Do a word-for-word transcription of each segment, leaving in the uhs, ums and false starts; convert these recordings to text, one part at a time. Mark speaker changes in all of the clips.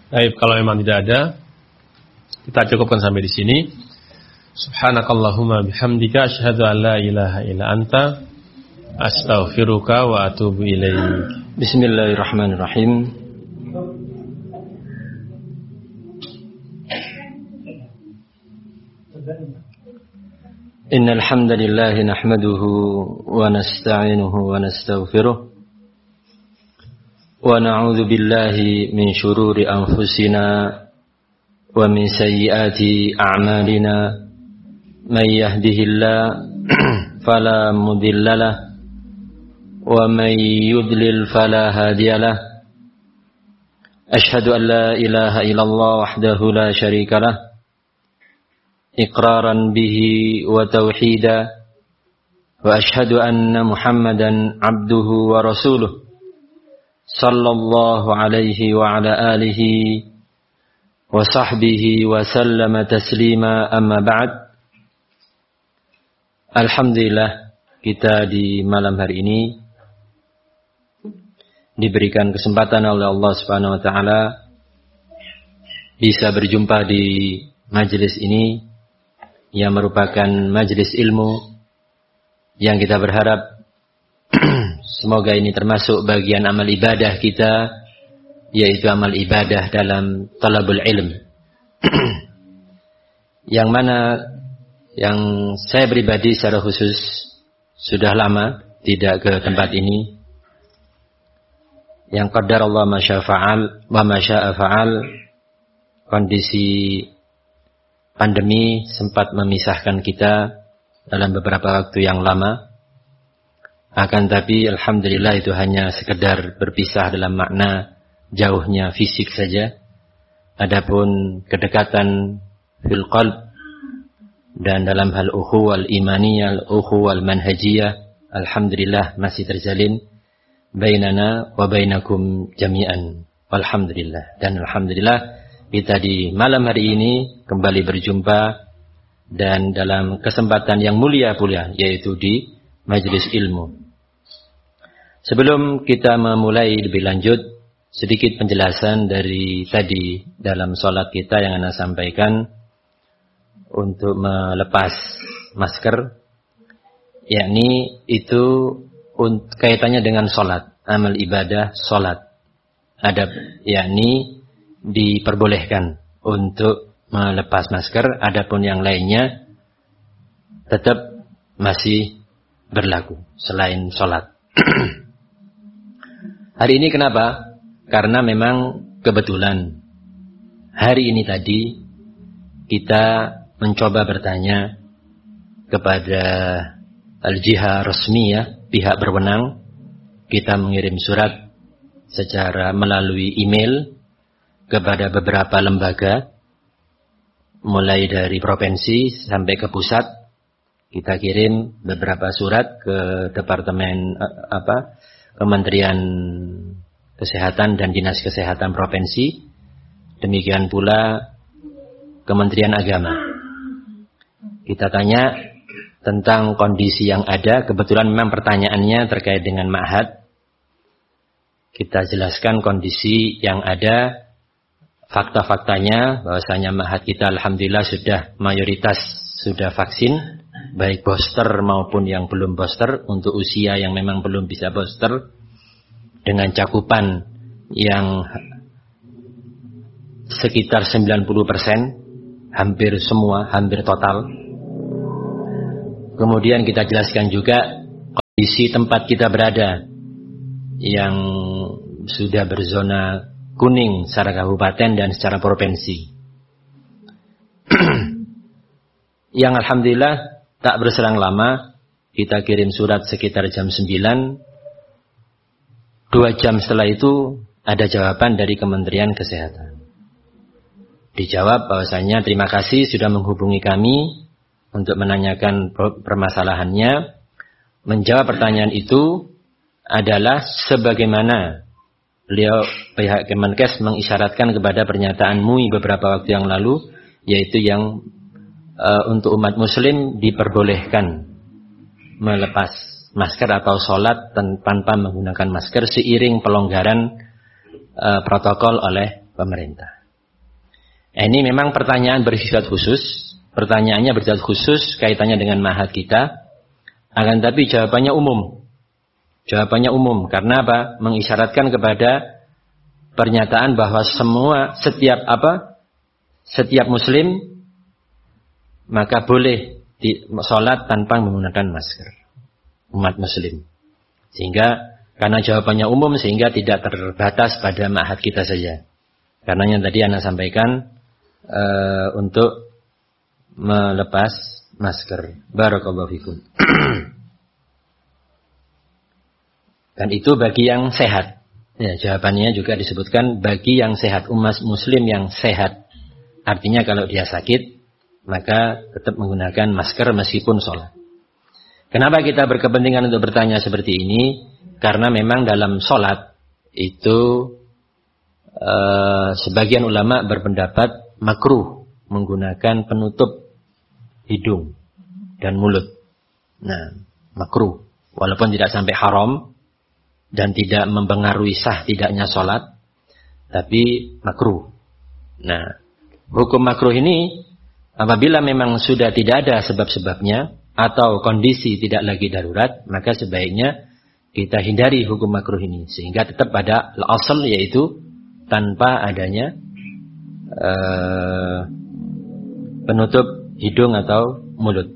Speaker 1: Baik, kalau memang tidak ada, kita cukupkan sampai di sini. Subhanakallahumma bihamdika asyhadu an la ilaha illa anta astaghfiruka wa atubu ilaik.
Speaker 2: Bismillahirrahmanirrahim. Innal hamdalillah nahmaduhu wa nasta'inuhu wa nastaghfiruh wa na'udzu billahi min shururi anfusina wa min sayyiati a'malina may yahdihillahu fala mudilla lahu wa may yudlil fala hadiya lahu asyhadu an la ilaha illallah wahdahu la syarika lahu iqraran bihi wa tauhida wa ashhadu anna Muhammadan abduhu wa rasuluh sallallahu alaihi wa ala alihi wa sahbihi wa sallama taslima amma ba'd. Alhamdulillah, kita di malam hari ini diberikan kesempatan oleh Allah Subhanahu wa taala bisa berjumpa di majelis ini yang merupakan majelis ilmu yang kita berharap semoga ini termasuk bagian amal ibadah kita, yaitu amal ibadah dalam talabul ilm. Yang mana yang saya pribadi secara khusus sudah lama tidak ke tempat ini. Yang qadar Allah ma syaa fa'al wa ma syaa fa'al, kondisi pandemi sempat memisahkan kita dalam beberapa waktu yang lama. Akan tapi alhamdulillah itu hanya sekedar berpisah dalam makna jauhnya fisik saja. Adapun kedekatan fil qalb dan dalam hal ukhuwal imaniyah, ukhuwal manhajiyah, alhamdulillah masih terjalin bainana wa bainakum jami'an. Walhamdulillah. Dan alhamdulillah kita di malam hari ini kembali berjumpa dan dalam kesempatan yang mulia pula, yaitu di majelis ilmu. Sebelum kita memulai lebih lanjut, sedikit penjelasan dari tadi dalam sholat kita yang Anda sampaikan untuk melepas masker, yakni itu kaitannya dengan sholat, amal ibadah sholat. Adab, yakni diperbolehkan untuk melepas masker, adapun yang lainnya tetap masih berlaku selain sholat. Hari ini kenapa? Karena memang kebetulan hari ini tadi kita mencoba bertanya kepada al-jiha resmiyah, pihak berwenang. Kita mengirim surat secara melalui email kepada beberapa lembaga, mulai dari provinsi sampai ke pusat. Kita kirim beberapa surat ke departemen apa Kementerian Kesehatan dan Dinas Kesehatan Provinsi, demikian pula Kementerian Agama. Kita tanya tentang kondisi yang ada. Kebetulan memang pertanyaannya terkait dengan ma'had. Kita jelaskan kondisi yang ada, fakta-faktanya, bahwasanya ma'had kita alhamdulillah sudah mayoritas sudah vaksin, baik booster maupun yang belum booster, untuk usia yang memang belum bisa booster, dengan cakupan yang sekitar sembilan puluh persen, hampir semua, hampir total. Kemudian kita jelaskan juga kondisi tempat kita berada yang sudah berzona kuning secara kabupaten dan secara provinsi. Yang alhamdulillah tak berselang lama kita kirim surat sekitar jam sembilan. Dua jam setelah itu ada jawaban dari Kementerian Kesehatan. Dijawab bahwasanya terima kasih sudah menghubungi kami untuk menanyakan permasalahannya. Menjawab pertanyaan itu adalah sebagaimana beliau pihak Kemenkes mengisyaratkan kepada pernyataan M U I beberapa waktu yang lalu, yaitu yang uh, untuk umat muslim diperbolehkan melepas masker atau sholat tanpa menggunakan masker seiring pelonggaran uh, protokol oleh pemerintah. Ini memang pertanyaan bersifat khusus. Pertanyaannya bersifat khusus kaitannya dengan ma'had kita. Akan tapi jawabannya umum. Jawabannya umum. Karena apa? Mengisyaratkan kepada pernyataan bahwa semua, setiap apa? Setiap muslim maka boleh di, sholat tanpa menggunakan masker. Umat muslim. Sehingga karena jawabannya umum sehingga tidak terbatas pada ma'had kita saja. Karena yang tadi Anda sampaikan e, untuk melepas masker. Barakallahu fikum. Dan itu bagi yang sehat. Ya, jawabannya juga disebutkan bagi yang sehat, umat muslim yang sehat. Artinya kalau dia sakit, maka tetap menggunakan masker meskipun sholat. Kenapa kita berkepentingan untuk bertanya seperti ini? Karena memang dalam sholat itu eh, sebagian ulama berpendapat makruh menggunakan penutup hidung dan mulut. Nah, makruh. Walaupun tidak sampai haram dan tidak mempengaruhi sah tidaknya sholat, tapi makruh. Nah, hukum makruh ini apabila memang sudah tidak ada sebab-sebabnya atau kondisi tidak lagi darurat, maka sebaiknya kita hindari hukum makruh ini. Sehingga tetap pada al-asal yaitu tanpa adanya uh, penutup hidung atau mulut.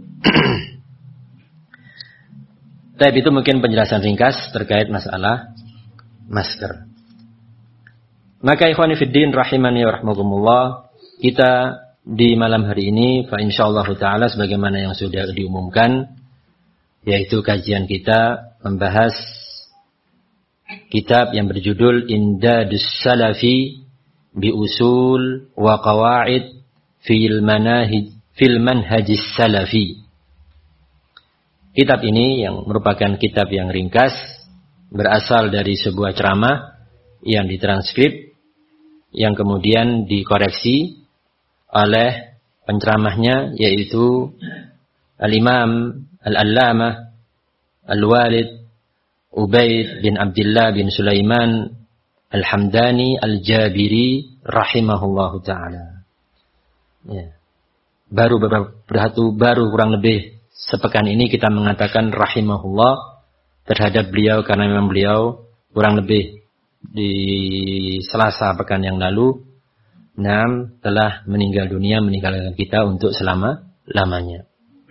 Speaker 2: Tapi itu mungkin penjelasan ringkas terkait masalah masker. Maka ikhwani fiddin rahimani wa rahmakumullah, kita di malam hari ini fa insyaallah taala sebagaimana yang sudah diumumkan, yaitu kajian kita membahas kitab yang berjudul Indadus Salafi bi Usul wa Qawaid fil Manahij fil Manhajis Salafi. Kitab ini yang merupakan kitab yang ringkas, berasal dari sebuah ceramah yang ditranskrip, yang kemudian dikoreksi oleh penceramahnya, yaitu Al-Imam Al-Allamah Al-Walid Ubaid bin Abdullah bin Sulaiman Al-Hamdani Al-Jabiri rahimahullahu ta'ala. Ya. Baru beberapa baru kurang lebih sepekan ini kita mengatakan rahimahullah terhadap beliau, karena memang beliau kurang lebih di Selasa pekan yang lalu Nam telah meninggal dunia, meninggalkan kita untuk selama-lamanya.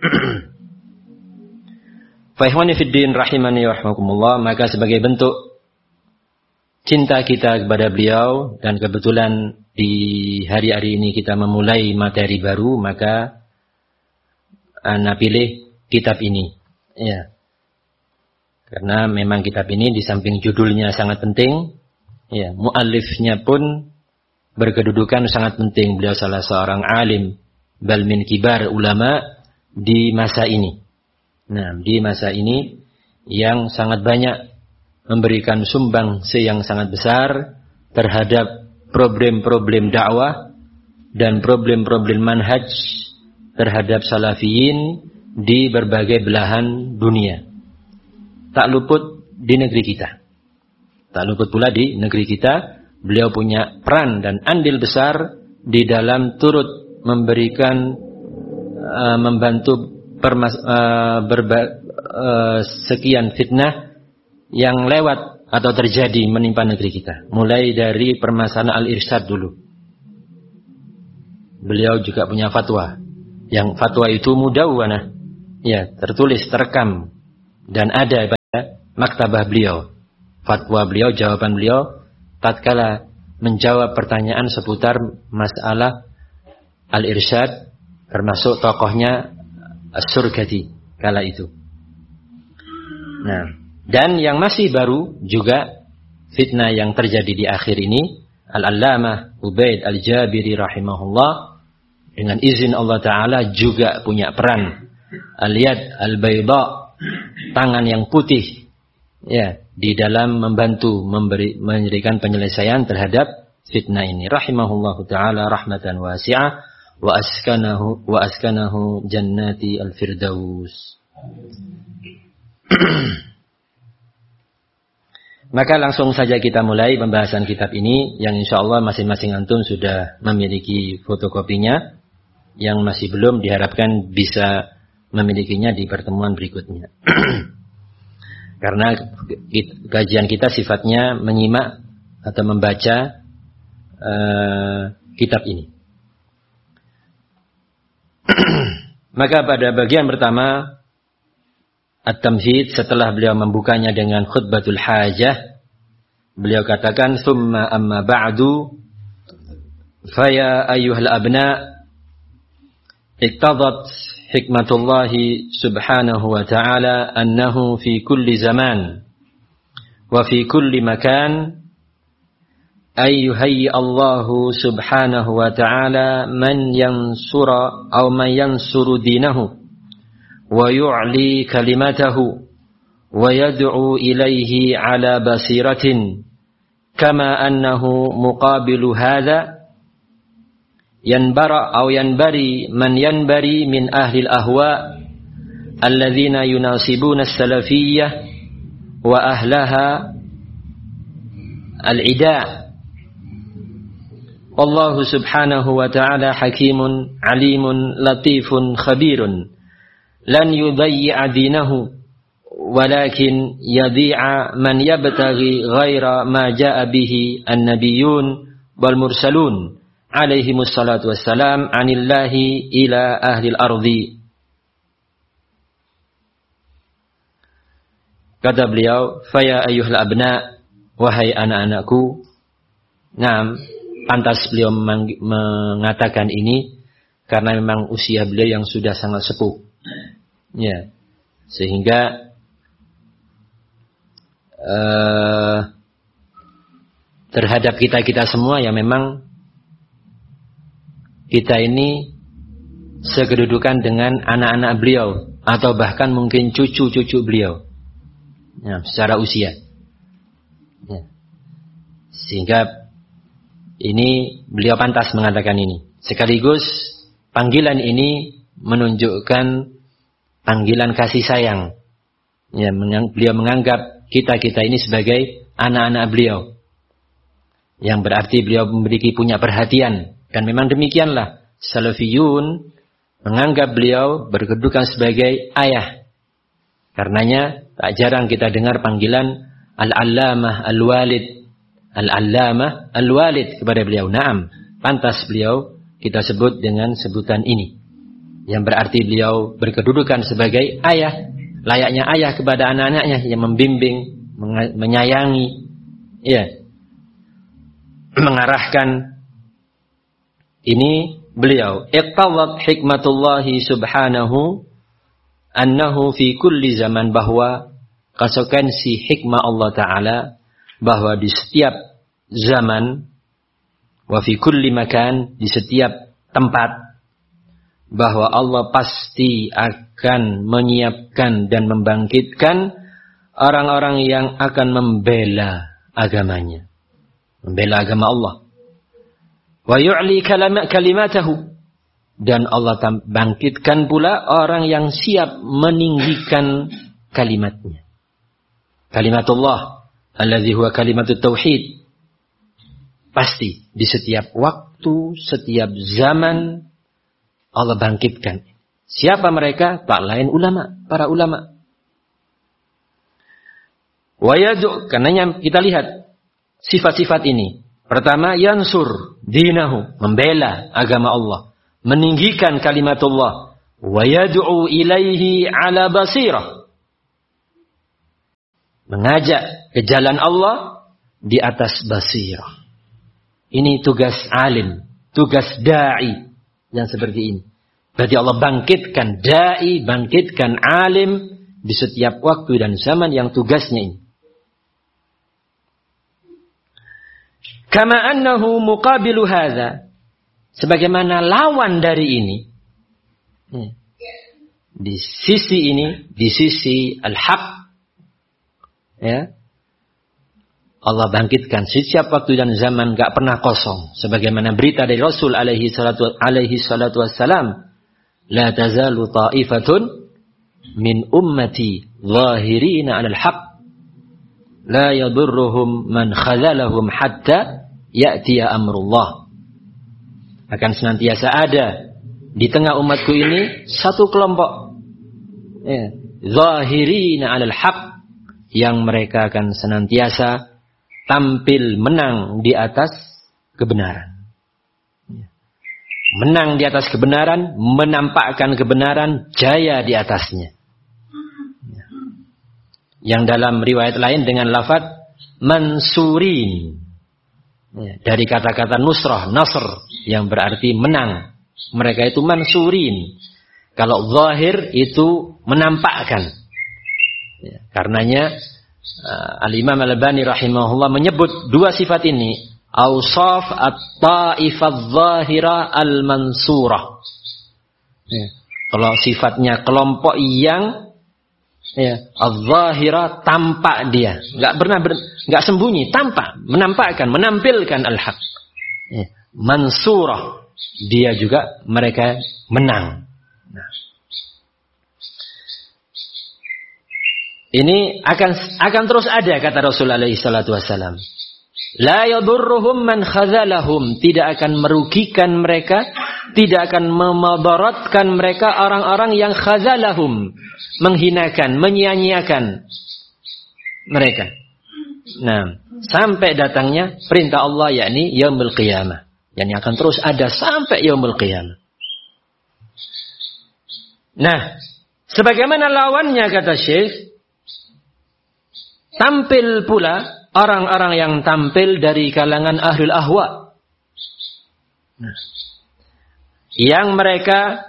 Speaker 2: Fa ikhwani fiddin rahimani wa rahmakumullah, maka sebagai bentuk cinta kita kepada beliau dan kebetulan di hari-hari ini kita memulai materi baru, maka ana pilih kitab ini. Ya. Karena memang kitab ini di samping judulnya sangat penting, ya, muallifnya pun berkedudukan sangat penting. Beliau salah seorang alim, bal min kibar ulama di masa ini. Nah, di masa ini yang sangat banyak memberikan sumbangsi yang sangat besar terhadap problem-problem dakwah dan problem-problem manhaj terhadap salafiyin di berbagai belahan dunia. Tak luput di negeri kita. Tak luput pula di negeri kita. Beliau punya peran dan andil besar di dalam turut memberikan, uh, membantu permas, uh, berba, uh, sekian fitnah yang lewat atau terjadi menimpa negeri kita. Mulai dari permasalahan al-irsyad dulu. Beliau juga punya fatwa. Yang fatwa itu mudawwanah, ya, tertulis, terekam dan ada pada maktabah beliau. Fatwa beliau, jawaban beliau tatkala menjawab pertanyaan seputar masalah al-irsyad, termasuk tokohnya As-Surgati kala itu. Nah, dan yang masih baru juga fitnah yang terjadi di akhir ini, Al-Allamah Ubaid Al-Jabiri rahimahullah dengan izin Allah Ta'ala juga punya peran. Al-Yad Al-Bayda, tangan yang putih, ya, di dalam membantu memberi, memberikan penyelesaian terhadap fitnah ini. Rahimahullahu Ta'ala rahmatan wasi'ah wa askanahu wa askanahu jannati al-firdaus. Maka langsung saja kita mulai pembahasan kitab ini yang insya Allah masing-masing antum sudah memiliki fotokopinya. Yang masih belum diharapkan bisa memilikinya di pertemuan berikutnya. Karena kajian kita sifatnya menyimak atau membaca uh, kitab ini. Maka pada bagian pertama At-Tamhid, setelah beliau membukanya dengan khutbatul hajah, beliau katakan thumma amma ba'du faya ayyuhal abna iqtadat hikmatullahi subhanahu wa ta'ala annahu fi kulli zaman wa fi kulli makan ayyuhayyi Allahu subhanahu wa ta'ala man yansura aw man yansuru dinahu wa yu'li kalimatahu wa yad'u ilayhi ala basiratin kama annahu muqabilu hadha yanbara aw yanbari man yanbari min ahli al-ahwa alladhina yunasibuna as-salafiyyah wa ahlaha al-ida. Wallahu subhanahu wa ta'ala hakimun alimun latifun khabirun lan yudayyi'a dinahu walakin yadhi'a man yabtaghi ghaira ma ja'a bihi an-nabiyyun wal mursalun alaihimus salatu wassalam anillahi ila ahlil ardi. Kata beliau, faya ayyuhal abna, wahai anak-anakku. Naam, pantas beliau mengatakan ini karena memang usia beliau yang sudah sangat sepuh. Ya, sehingga uh, terhadap kita-kita semua yang memang kita ini sekedudukan dengan anak-anak beliau atau bahkan mungkin cucu-cucu beliau, ya, secara usia. Ya. Sehingga ini beliau pantas mengatakan ini. Sekaligus panggilan ini menunjukkan panggilan kasih sayang. Ya, beliau menganggap kita-kita ini sebagai anak-anak beliau. Yang berarti beliau memiliki punya perhatian. Dan memang demikianlah. Salafiyun menganggap beliau berkedudukan sebagai ayah. Karenanya tak jarang kita dengar panggilan Al-Allamah Al-Walid. Al-Allamah Al-Walid kepada beliau. Naam, pantas beliau kita sebut dengan sebutan ini. Yang berarti beliau berkedudukan sebagai ayah, layaknya ayah kepada anak-anaknya yang membimbing, menyayangi, ya, mengarahkan. Ini beliau iqtadat hikmatullahi subhanahu annahu fi kulli zaman, bahwa konsekuensi hikmah Allah Ta'ala bahwa di setiap zaman wa fi kulli makan, di setiap tempat, bahwa Allah pasti akan menyiapkan dan membangkitkan orang-orang yang akan membela agamanya, membela agama Allah. Wa yu'li kalimatahu, dan Allah bangkitkan pula orang yang siap meninggikan kalimatnya. Kalimatullah alladzi huwa kalimatut tauhid. Pasti di setiap waktu, setiap zaman Allah bangkitkan. Siapa mereka? Tak lain ulama, para ulama. Wa yad'u, karenanya kita lihat sifat-sifat ini. Pertama, yansur dinahu, membela agama Allah, meninggikan kalimatullah. Wa yad'u ilaihi ala basirah, mengajak ke jalan Allah di atas basirah. Ini tugas alim, tugas da'i yang seperti ini. Berarti Allah bangkitkan da'i, bangkitkan alim di setiap waktu dan zaman yang tugasnya ini. Kama annahu muqabilu hadza, sebagaimana lawan dari ini. Di sisi ini, di sisi al-haq, ya, Allah bangkitkan setiap waktu dan zaman, gak pernah kosong. Sebagaimana berita dari Rasul alaihi salatu, alaihi salatu wassalam, la tazalu ta'ifatun min ummati zahirina alal haq la yadurruhum man khazalahum hatta ya'tiya amrullah. Akan senantiasa ada di tengah umatku ini satu kelompok, ya, zahirina 'alal haq, yang mereka akan senantiasa tampil menang di atas kebenaran. Menang di atas kebenaran, menampakkan kebenaran, jaya di atasnya. Yang dalam riwayat lain dengan lafaz mansurin, dari kata-kata nusrah, nasr, yang berarti menang. Mereka itu mansurin. Kalau zahir itu menampakkan. Karenanya Al-Imam Al-Albani rahimahullah menyebut dua sifat ini, awsaf at-ta'ifah zahira al-mansurah. Ya. Kalau sifatnya kelompok yang, ya, al-zahira, tampak dia, nggak pernah ber, nggak sembunyi, tampak, menampakkan, menampilkan al-haq. Ya. Mansurah, dia juga mereka menang. Nah. Ini akan akan terus ada, kata Rasulullah alaihi salatu wasallam. La yadurruhum man khazalahum, tidak akan merugikan mereka, tidak akan memadaratkan mereka orang-orang yang khazalahum, menghinakan, menyia-nyiakan mereka. Nah, sampai datangnya perintah Allah, yakni yaumul qiyamah, yang akan terus ada sampai yaumul qiyamah. Nah, sebagaimana lawannya, kata Syekh, tampil pula orang-orang yang tampil dari kalangan ahlul ahwa, nah, yang mereka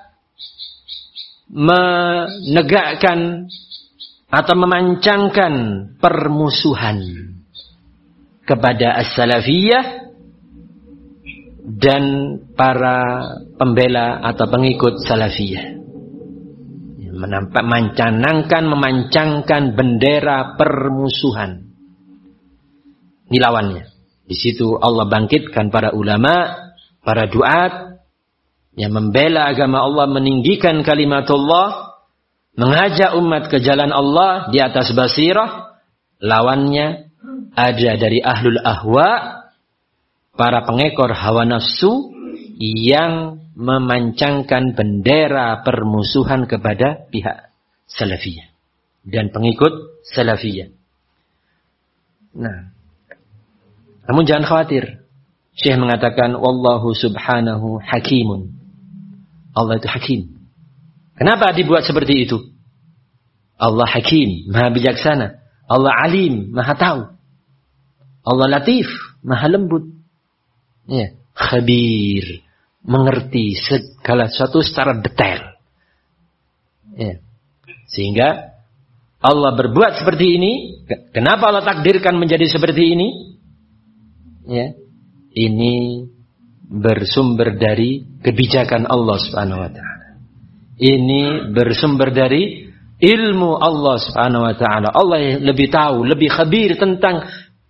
Speaker 2: menegakkan atau memancangkan permusuhan kepada as-salafiyah dan para pembela atau pengikut salafiyah. Menampak, mencanangkan, memancangkan bendera permusuhan. Ini lawannya. Di situ Allah bangkitkan para ulama, para duat yang membela agama Allah, meninggikan kalimatullah, mengajak umat ke jalan Allah di atas basirah. Lawannya ada dari ahlul ahwa, para pengekor hawa nafsu yang memancangkan bendera permusuhan kepada pihak salafiyah dan pengikut salafiyah. Nah, namun jangan khawatir. Syekh mengatakan wallahu subhanahu hakimun. Allah itu hakim. Kenapa dibuat seperti itu? Allah hakim, maha bijaksana. Allah alim, maha tahu. Allah latif, maha lembut. Ya, khabir, mengerti segala sesuatu secara detail. Ya. Sehingga Allah berbuat seperti ini. Kenapa Allah takdirkan menjadi seperti ini? Ya. Ini bersumber dari kebijakan Allah Subhanahu wa taala. Ini bersumber dari ilmu Allah Subhanahu wa taala. Allah yang lebih tahu, lebih khabir tentang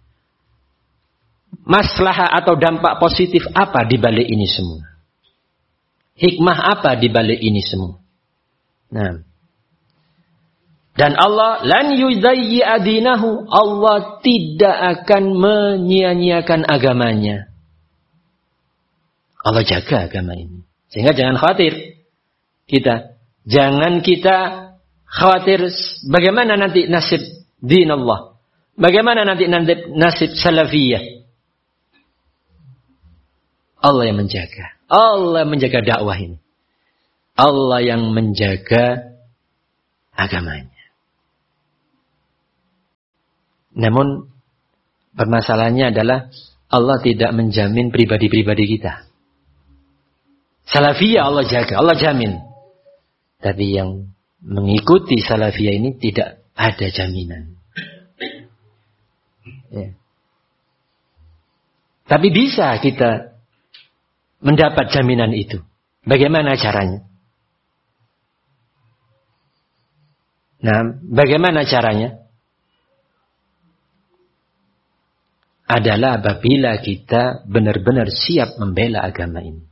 Speaker 2: maslahah atau dampak positif apa di balik ini semua. Hikmah apa di balik ini semua. Nah. Dan Allah lan yudayyi adinahu, Allah tidak akan menyia-nyiakan agamanya. Allah jaga agama ini. Sehingga jangan khawatir kita. Jangan kita khawatir bagaimana nanti nasib din Allah. Bagaimana nanti nasib salafiyah. Allah yang menjaga. Allah menjaga dakwah ini. Allah yang menjaga agamanya. Namun permasalahannya adalah Allah tidak menjamin pribadi-pribadi kita. Salafiyah Allah jaga, Allah jamin. Tapi yang mengikuti salafiyah ini tidak ada jaminan. Ya. Tapi bisa kita mendapat jaminan itu. Bagaimana caranya? Nah, bagaimana caranya? Adalah apabila kita benar-benar siap membela agama ini.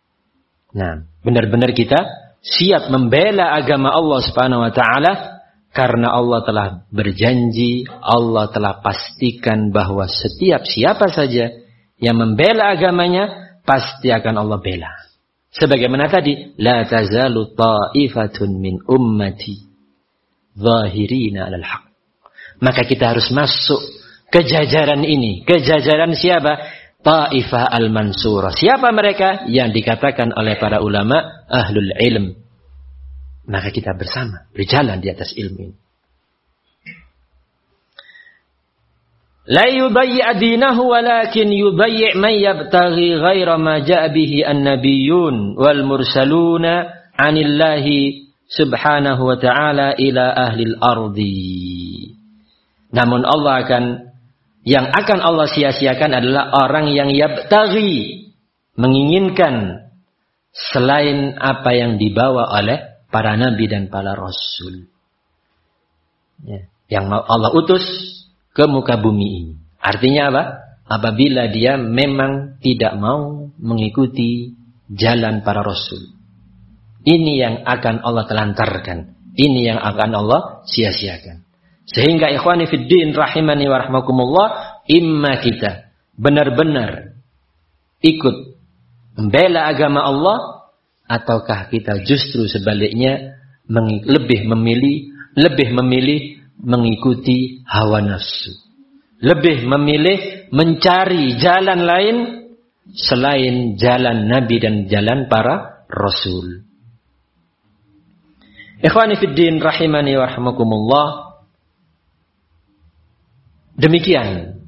Speaker 2: Nah, benar-benar kita siap membela agama Allah Subhanahu wa taala Karena Allah telah berjanji, Allah telah pastikan bahwa setiap siapa saja yang membela agamanya, pasti akan Allah bela. Sebagaimana tadi, la tazalu ta'ifatun min ummati zahirina 'alal haq. Maka kita harus masuk ke jajaran ini. Ke jajaran siapa? Ta'ifah al-mansurah. Siapa mereka? Yang dikatakan oleh para ulama ahlul ilm. Maka kita bersama berjalan di atas ilmu ini. La yudayyi' dinahu walakin yudayyi' man yabtaghi ghaira ma ja'a bihi an-nabiyyun wal mursaluna 'anillahi subhanahu wa ta'ala ila ahli al-ardi. Namun Allah akan yang akan Allah sia-siakan adalah orang yang yabtaghi, menginginkan selain apa yang dibawa oleh para nabi dan para rasul. Ya, yang Allah utus ke muka bumi ini. Artinya apa? Apabila dia memang tidak mau mengikuti jalan para rasul. Ini yang akan Allah telantarkan. Ini yang akan Allah sia-siakan. Sehingga ikhwani fiddin rahimani wa rahmakumullah, imma kita benar-benar ikut membela agama Allah, ataukah kita justru sebaliknya lebih memilih lebih memilih mengikuti hawa nafsu, lebih memilih mencari jalan lain selain jalan Nabi dan jalan para Rasul. Ikhwani fiddin rahimani wa rahmakumullah, demikian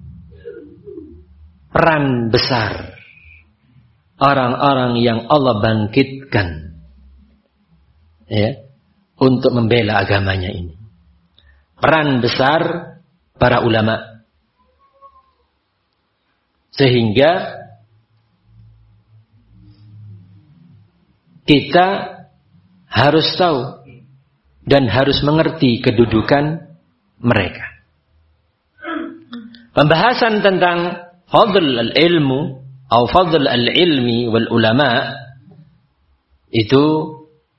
Speaker 2: peran besar orang-orang yang Allah bangkitkan ya, untuk membela agamanya ini. Peran besar para ulama. Sehingga kita harus tahu dan harus mengerti kedudukan mereka. Pembahasan tentang fadl al-ilmu atau fadl al-ilmi wal ulama itu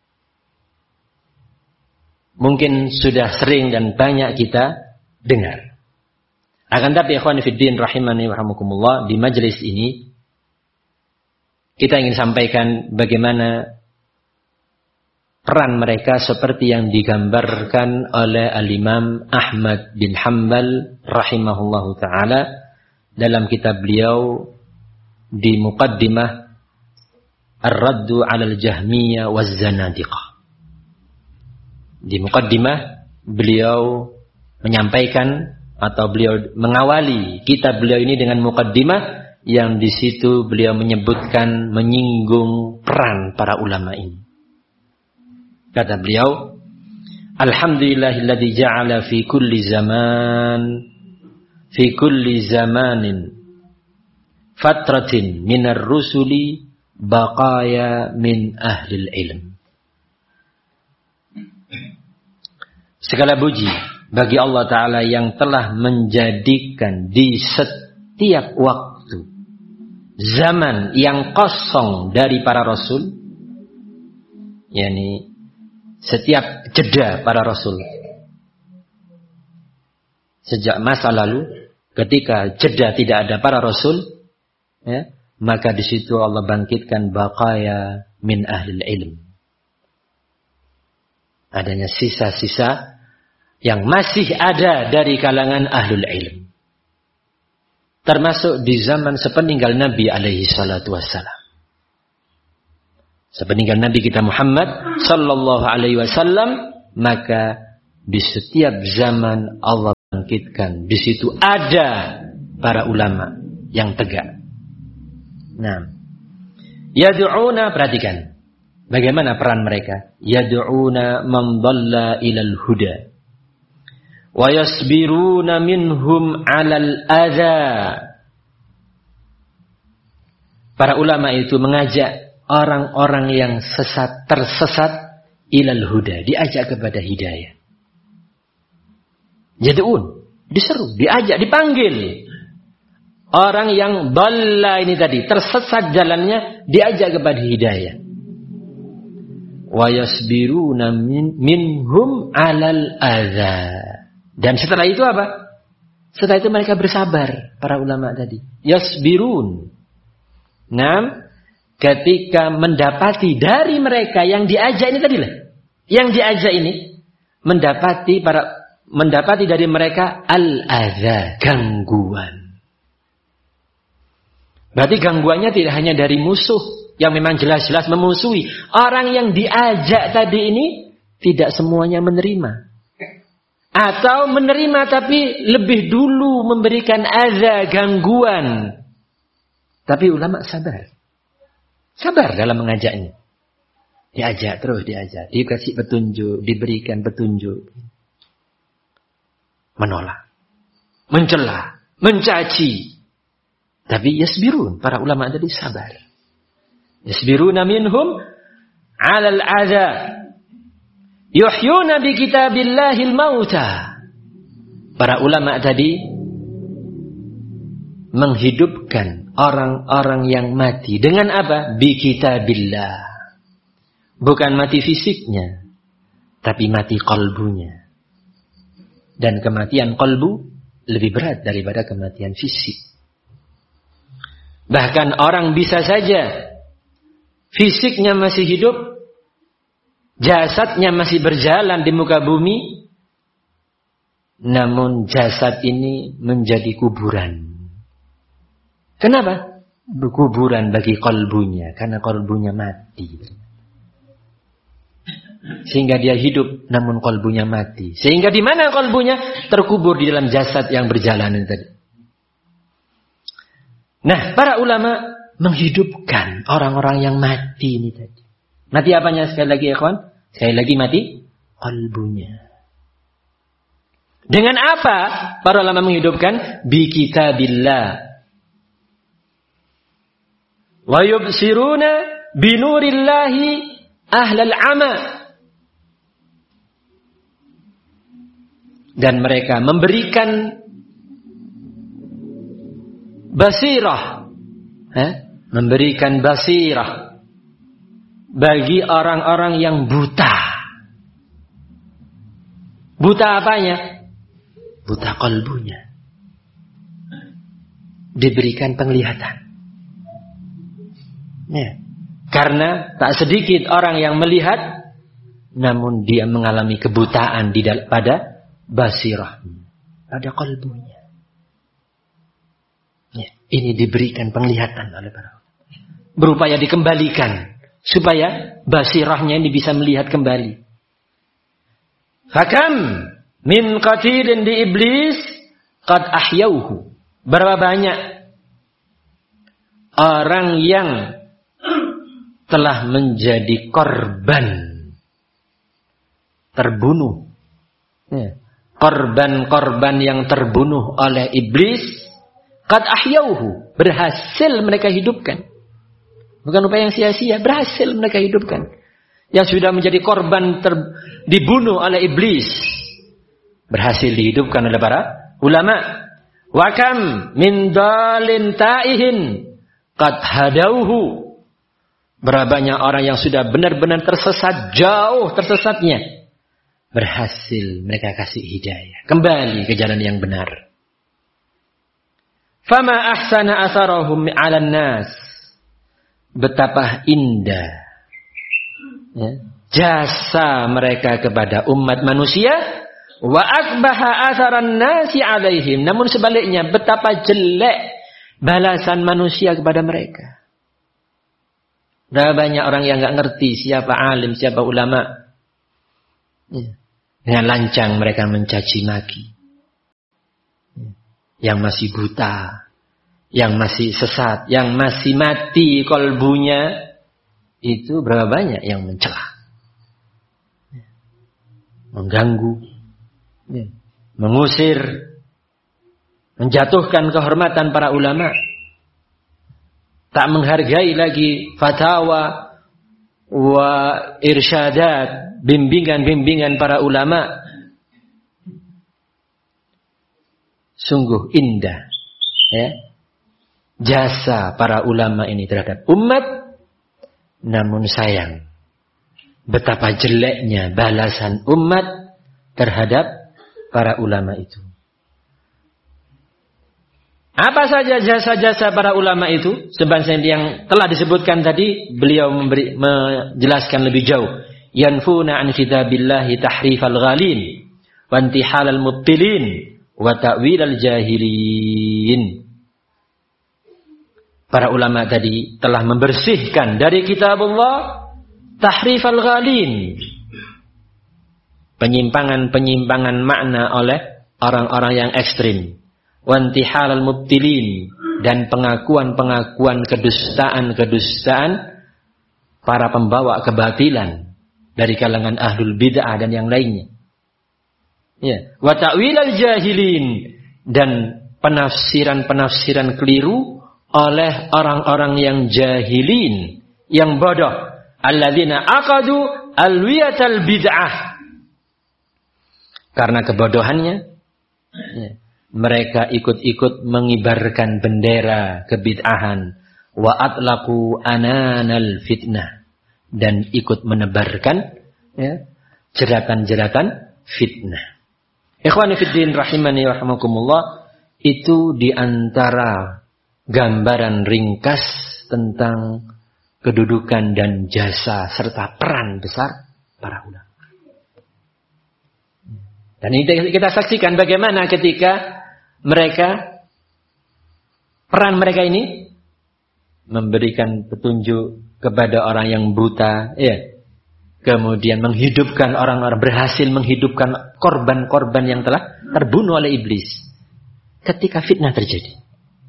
Speaker 2: mungkin sudah sering dan banyak kita dengar. Akan tapi ikhwan fiddin rahimani wa rahmakumullah, di majelis ini kita ingin sampaikan bagaimana peran mereka seperti yang digambarkan oleh Al-Imam Ahmad bin Hanbal rahimahullahu ta'ala dalam kitab beliau di Muqaddimah Ar-Raddu 'alal Jahmiyah waz-Zanadiqah. Di Muqaddimah beliau menyampaikan atau beliau mengawali kitab beliau ini dengan Muqaddimah yang di situ beliau menyebutkan menyinggung peran para ulama ini. Kata beliau, alhamdulillahilladzi ja'ala fi kulli zaman fi kulli zamanin fatratin minar rusuli baqaya min ahlil ilm. Segala puji bagi Allah Ta'ala yang telah menjadikan di setiap waktu zaman yang kosong dari para rasul, yakni setiap jeda para rasul, sejak masa lalu ketika jeda tidak ada para rasul, ya, maka di situ Allah bangkitkan baqaya min ahlil ilm. Adanya sisa-sisa yang masih ada dari kalangan ahlul ilm. Termasuk di zaman sepeninggal Nabi alaihi salatu wassalam. Sepeninggal Nabi kita Muhammad sallallahu alaihi wasallam, maka di setiap zaman Allah bangkitkan. Di situ ada para ulama yang tegak. Nah, yad'una, perhatikan bagaimana peran mereka. Yad'una man dhalla ilal huda wa yasbiruna minhum 'alal adza. Para ulama itu mengajak orang-orang yang sesat, tersesat ilal huda, diajak kepada hidayah. Yad'un, diseru, diajak, dipanggil. Orang yang dhalla ini tadi, tersesat jalannya, diajak kepada hidayah. wa yasbiruna min, minhum 'alal adza. Dan setelah itu apa? Setelah itu mereka bersabar, para ulama tadi. Yasbirun. Nam, ketika mendapati dari mereka yang diajak ini tadi lah. Yang diajak ini mendapati para mendapati dari mereka al-adza, gangguan. Berarti gangguannya tidak hanya dari musuh yang memang jelas-jelas memusuhi. Orang yang diajak tadi ini tidak semuanya menerima. Atau menerima tapi lebih dulu memberikan adza, gangguan. Tapi ulama sabar. Sabar dalam mengajaknya. Diajak terus, diajak. Dikasih petunjuk, diberikan petunjuk. Menolak. Mencela. Mencaci. Tapi yasbirun. Para ulama tadi sabar. Yasbiruna minhum 'alal adza. Yuhyuna bi kitabillahil mauta. Para ulama tadi menghidupkan orang-orang yang mati dengan apa? Bi kitabillah. Bukan mati fisiknya, tapi mati qalbunya. Dan kematian qalbu lebih berat daripada kematian fisik. Bahkan orang bisa saja fisiknya masih hidup, jasadnya masih berjalan di muka bumi, namun jasad ini menjadi kuburan. Kenapa? Kuburan bagi kalbunya, karena kalbunya mati. Sehingga dia hidup, namun kalbunya mati. Sehingga di mana kalbunya? Terkubur di dalam jasad yang berjalan tadi. Nah, para ulama menghidupkan orang-orang yang mati ini tadi. Mati apanya sekali lagi, ya kawan? Sekali lagi mati kalbunya. Dengan apa para ulama menghidupkan? Bi kitabillah. Wa yubsiruna binurillahi ahlal ama. Dan mereka memberikan basirah, eh? memberikan basirah bagi orang-orang yang buta. Buta apanya? Buta kalbunya. Diberikan penglihatan. Ya. Karena tak sedikit orang yang melihat, namun dia mengalami kebutaan di dal- pada basirahnya, pada kalbunya. Ya. Ini diberikan penglihatan oleh para ulama. Berupaya dikembalikan supaya basirahnya ini bisa melihat kembali. Fakam min qatirin di iblis qad ahyauhu. Berapa banyak orang yang telah menjadi korban terbunuh. Ya. Korban-korban yang terbunuh oleh iblis qad ahyauhu, berhasil mereka hidupkan. Bukan upaya yang sia-sia, berhasil mereka hidupkan. Yang sudah menjadi korban ter, dibunuh oleh iblis, berhasil dihidupkan oleh para ulama. Wa kam min dalin ta'ihin qad hadauhu. Berapa banyak orang yang sudah benar-benar tersesat, jauh tersesatnya, berhasil mereka kasih hidayah, kembali ke jalan yang benar. Fama ahsana atharahum 'alan nas. Betapa indah, ya, jasa mereka kepada umat manusia. Wa akbaha atharan nasi 'alaihim. Namun sebaliknya, betapa jelek balasan manusia kepada mereka. Berapa banyak orang yang enggak ngerti siapa alim, siapa ulama. Ya. Dengan lancang mereka mencaci maki. Yang masih buta, yang masih sesat, yang masih mati kalbunya, itu berapa banyak yang mencela, mengganggu, mengusir, menjatuhkan kehormatan para ulama, tak menghargai lagi fatwa wa irsyadat, bimbingan-bimbingan para ulama. Sungguh indah, ya, jasa para ulama ini terhadap umat. Namun sayang, betapa jeleknya balasan umat terhadap para ulama itu. Apa saja jasa-jasa para ulama itu? Sebagian yang telah disebutkan tadi, beliau memberi, menjelaskan lebih jauh. Yanfuna an kitabillahi tahrifal ghalin, wa intihalal mubtilin, wa ta'wilal jahilin. Para ulama tadi telah membersihkan dari kitabullah tahrifal ghalin, penyimpangan-penyimpangan makna oleh orang-orang yang ekstrim. Wantihalal mubtilin, dan pengakuan-pengakuan kedustaan-kedustaan para pembawa kebatilan dari kalangan ahlul bid'ah dan yang lainnya. Ya, wa ta'wilal jahilin, dan penafsiran-penafsiran keliru oleh orang-orang yang jahilin, yang bodoh. Alladzina aqadu alwiyatal bid'ah. Karena kebodohannya, ya, mereka ikut-ikut mengibarkan bendera kebid'ahan, wa atlaqu ananal fitnah, dan ikut menebarkan ya, jeratan-jeratan fitnah. Ikhwani fiddin rahimani wa rahimakumullah, itu diantara gambaran ringkas tentang kedudukan dan jasa serta peran besar para ulama. Dan ini kita saksikan bagaimana ketika mereka, peran mereka ini memberikan petunjuk kepada orang yang buta, ya. Kemudian menghidupkan orang-orang, berhasil menghidupkan korban-korban yang telah terbunuh oleh iblis ketika fitnah terjadi.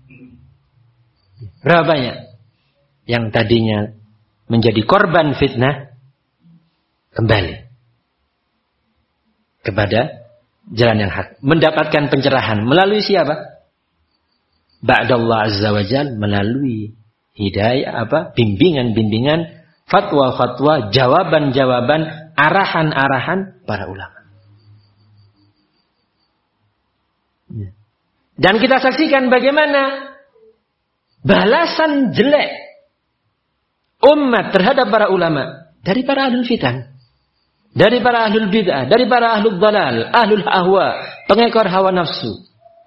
Speaker 2: Berapa banyak yang tadinya menjadi korban fitnah kembali kepada jalan yang hak, mendapatkan pencerahan melalui siapa? Ba'dallah azza wa jalla, melalui hidayah apa? bimbingan-bimbingan, fatwa-fatwa, jawaban-jawaban, arahan-arahan para ulama. Dan kita saksikan bagaimana balasan jelek umat terhadap para ulama dari para ahlul fitan, dari para ahlul bid'ah, dari para ahlul dalal, ahlul ahwa, pengekor hawa nafsu.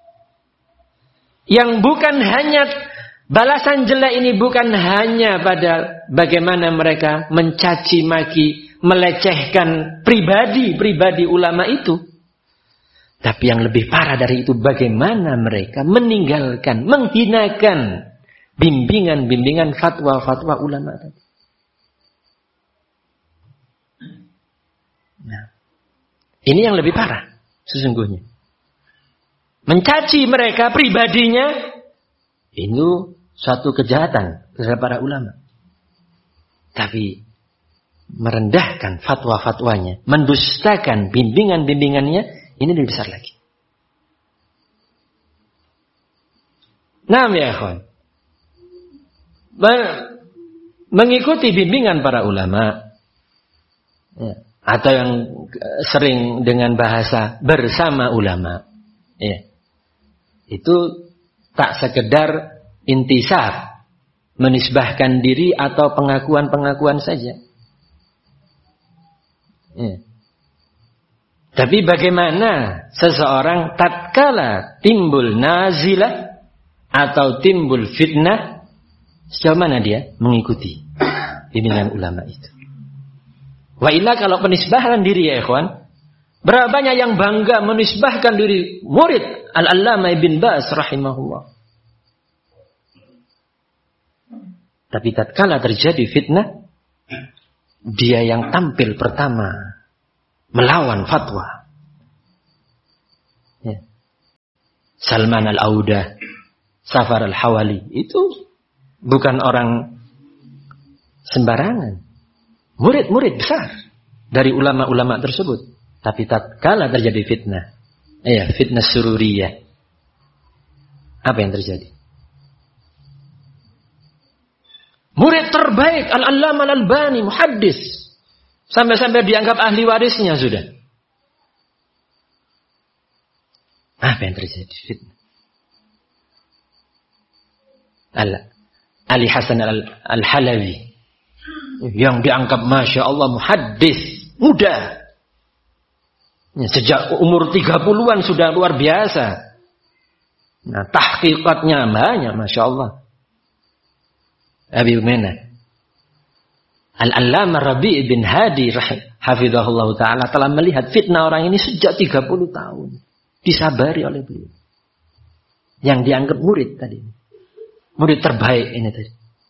Speaker 2: Yang bukan hanya, balasan jelek ini bukan hanya pada bagaimana mereka mencaci maki, melecehkan pribadi-pribadi ulama itu. Tapi yang lebih parah dari itu, bagaimana mereka meninggalkan, menghinakan bimbingan-bimbingan fatwa-fatwa ulama tadi. Nah, ini yang lebih parah sesungguhnya. Mencaci mereka pribadinya itu suatu kejahatan terhadap para ulama. Tapi merendahkan fatwa-fatwanya, mendustakan bimbingan-bimbingannya, ini lebih besar lagi. Nah, ya ikhwan, mengikuti bimbingan para ulama, ya, atau yang sering dengan bahasa bersama ulama, ya, itu tak sekedar intisab, menisbahkan diri atau pengakuan-pengakuan saja. Ya. Tapi bagaimana seseorang tatkala timbul nazilah atau timbul fitnah, sejauh mana dia mengikuti bimbingan ulama itu. Wa illa, kalau penisbahan diri ya ikhwan, berapa banyak yang bangga menisbahkan diri murid Al-Allamah Ibn Baz rahimahullah. Tapi tatkala terjadi fitnah, dia yang tampil pertama melawan fatwa. Ya. Salman Al-Audah, Safar Al-Hawali, itu bukan orang sembarangan. Murid-murid besar dari ulama-ulama tersebut. Tapi tatkala terjadi fitnah, ya, fitnah sururiyah, apa yang terjadi? Murid terbaik Al-Allamah Al-Albani, muhaddis, sampai-sampai dianggap ahli warisnya sudah. Apa yang terjadi? Fitnah. Al Ali Hasan Al-Halawi, yang dianggap Masya Allah muhaddis, muda. Sejak umur tiga puluhan sudah luar biasa. Nah, tahqiqatnya banyak, Masya Allah. Abi Umainah Al-Allamah Rabi' bin Hadi hafizahullah ta'ala telah melihat fitnah orang ini sejak tiga puluh tahun. Disabari oleh beliau. Yang dianggap murid tadi. Murid terbaik ini tadi.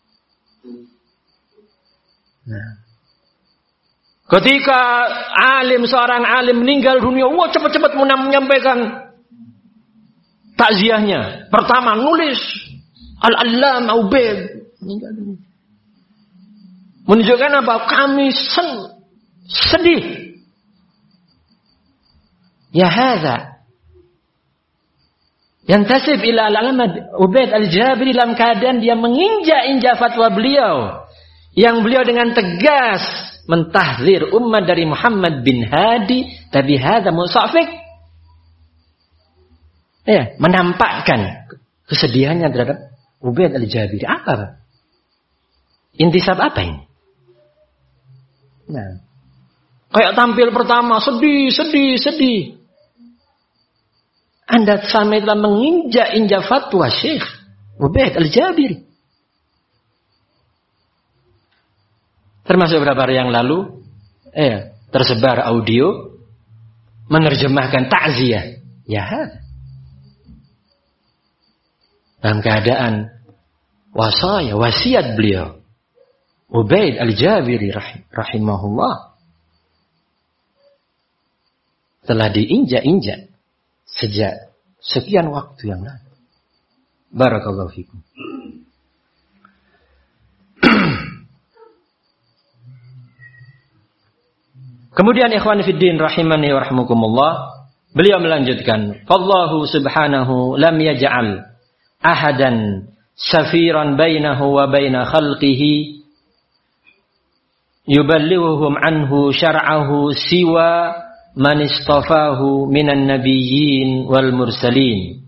Speaker 2: Nah, ketika alim, seorang alim meninggal dunia, wah cepat-cepat menyampaikan takziahnya. Pertama nulis Al-Allamah Ubaid meninggal dunia. Menunjukkan apa? Kami sen, sedih. Ya hadza yantasib ila Al-Allamah Ubaid Al-Jabiri dalam keadaan dia menginjak-injak fatwa beliau. Yang beliau dengan tegas mentahzir umat dari Muhammad bin Hadi, tapi hadza musafik. Ya, menampakkan kesedihannya terhadap Ubaid Al-Jabiri. Apa, Pak? Intisab apa ini? Nah, kayak tampil pertama sedih, sedih, sedih. Anda sampai telah menginjak-injak fatwa Syekh Ubaid Al-Jabiri. Termasuk beberapa hari yang lalu, eh, tersebar audio menerjemahkan takziah. Ya, dalam keadaan wasaya, wasiat beliau Ubaid Al-Jabiri rahimahullah telah diinjak-injak sejak sekian waktu yang lalu. Barakallahu fikum. Kemudian ikhwan fiddin rahimani wa rahmukumullah, beliau melanjutkan, "Fallahu subhanahu lam yaj'al ahadan safiran bainahu wa baina khalqihi yuballighuhum anhu syar'ahu siwa man istafahu minan nabiyyin wal mursalin."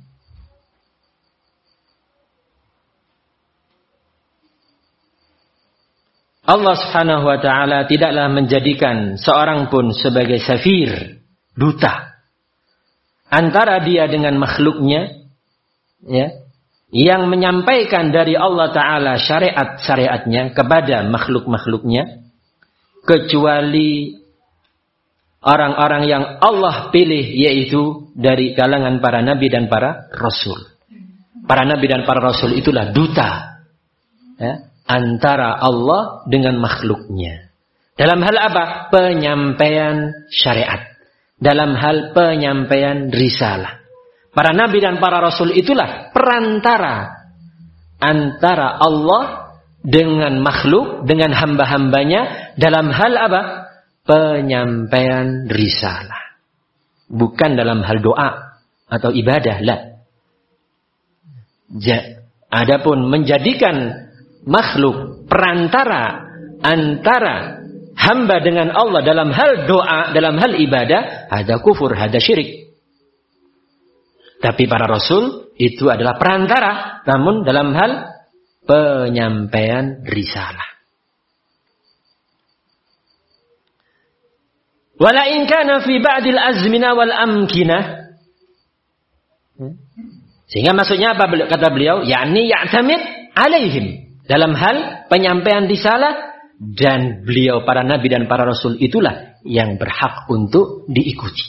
Speaker 2: Allah subhanahu wa ta'ala tidaklah menjadikan seorang pun sebagai safir, duta, antara dia dengan makhluknya, ya, yang menyampaikan dari Allah ta'ala syariat-syariatnya kepada makhluk-makhluknya, kecuali orang-orang yang Allah pilih, yaitu dari kalangan para nabi dan para rasul. Para nabi dan para rasul itulah duta, ya, antara Allah dengan makhluknya. Dalam hal apa? Penyampaian syariat. Dalam hal penyampaian risalah. Para nabi dan para rasul itulah perantara antara Allah dengan makhluk, dengan hamba-hambanya, dalam hal apa? Penyampaian risalah. Bukan dalam hal doa atau ibadah, lah. Ja, adapun menjadikan makhluk perantara antara hamba dengan Allah dalam hal doa, dalam hal ibadah, ada kufur, ada syirik. Tapi para rasul itu adalah perantara, namun dalam hal penyampaian risalah. Wala in kana fi ba'dil azmina wal amkinah. Sehingga maksudnya apa kata beliau? Yakni ya'tamid alaihim. Dalam hal penyampaian risalah, dan beliau para nabi dan para rasul itulah yang berhak untuk diikuti.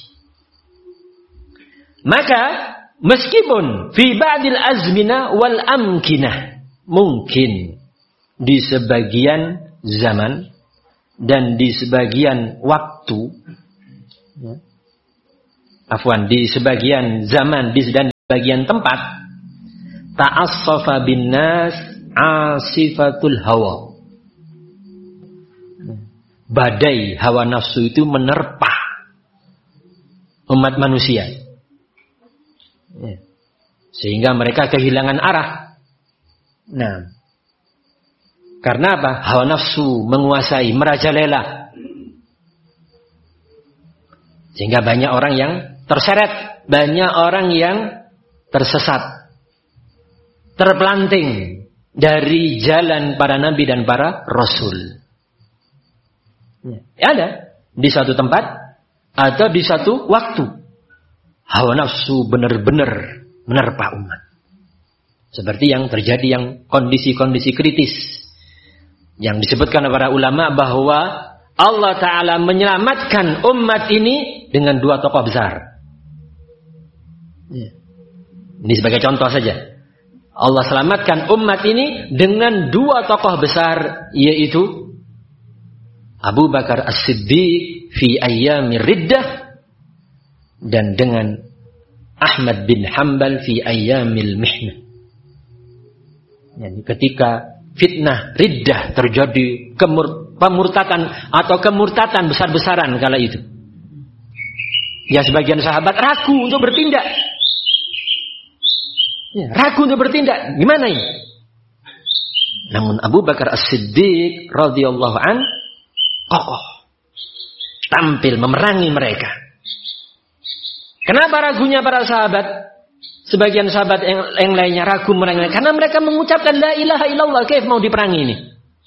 Speaker 2: Maka meskipun fi ba'dil azmina wal amkinah, mungkin di sebagian zaman dan di sebagian waktu, ya, afwan, di sebagian zaman di dan bagian tempat, ta'assafa bin nas asifatul hawa. Badai hawa nafsu itu menerpa umat manusia, ya, sehingga mereka kehilangan arah. Nah, karena apa? Hawa nafsu menguasai, merajalela, sehingga banyak orang yang terseret, banyak orang yang tersesat, terpelanting dari jalan para nabi dan para rasul. Ya, ada di suatu tempat atau di satu waktu. Hawa nafsu benar-benar menerpa umat. Seperti yang terjadi yang kondisi-kondisi kritis. Yang disebutkan oleh para ulama bahwa Allah Ta'ala menyelamatkan umat ini dengan dua tokoh besar. Ini sebagai contoh saja. Allah selamatkan umat ini dengan dua tokoh besar, yaitu Abu Bakar As-Siddiq fi ayyamir riddah, dan dengan Ahmad bin Hanbal fi ayyamil mihnah. Yani ketika fitnah riddah terjadi, kemur, pemurtatan atau kemurtatan besar-besaran kala itu, ya sebagian sahabat ragu untuk bertindak. Ya, ragu untuk bertindak. Gimana ini? Namun Abu Bakar As-Siddiq radhiyallahu an kokoh, tampil memerangi mereka. Kenapa ragunya para sahabat? Sebagian sahabat yang, yang lainnya ragu memerangi, karena mereka mengucapkan la ilaha illallah, kaif mau diperangi ini?